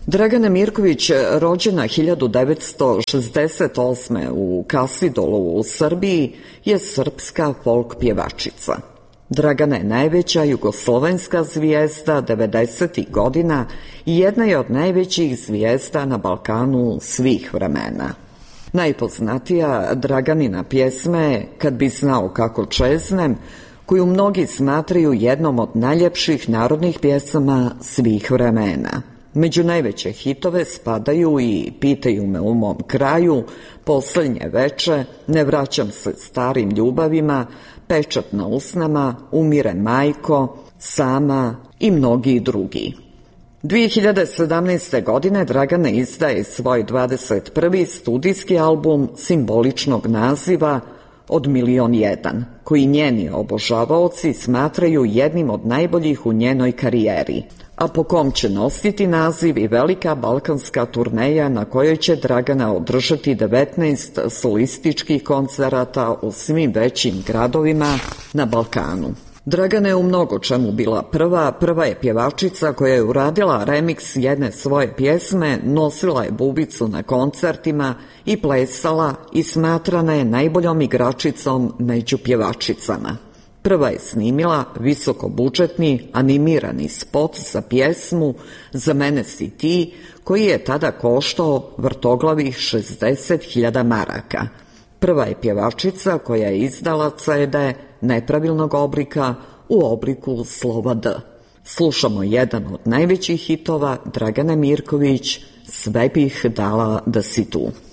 Dragana Mirković, rođena 1968. u Kasidolu u Srbiji, je srpska folk pjevačica. Dragana je najveća jugoslovenska zvijezda 90. godina i jedna je od najvećih zvijezda na Balkanu svih vremena. Najpoznatija Draganina pjesma je Kad bi znao kako čeznem, koju mnogi smatraju jednom od najljepših narodnih pjesama svih vremena. Među najveće hitove spadaju i Pitaju me u mom kraju, Posljednje veče, Ne vraćam se starim ljubavima, Pečat na usnama, Umire majko, Sama i mnogi drugi. 2017. godine Dragana izdaje svoj 21. studijski album simboličnog naziva Od 1.000.001, koji njeni obožavaoci smatraju jednim od najboljih u njenoj karijeri, a po kom će nositi naziv i velika balkanska turneja na kojoj će Dragana održati 19 solističkih koncerata u svim većim gradovima na Balkanu. Dragana je u mnogo čemu bila prva je pjevačica koja je uradila remiks jedne svoje pjesme, nosila je bubicu na koncertima i plesala i smatrana je najboljom igračicom među pjevačicama. Prva je snimila visokobudžetni animirani spot za pjesmu Za mene si ti, koji je tada koštao vrtoglavih 60.000 maraka. Prva je pjevačica koja je izdala CD nepravilnog oblika u obliku slova D. Slušamo jedan od najvećih hitova Dragane Mirković, Sve bih dala da si tu.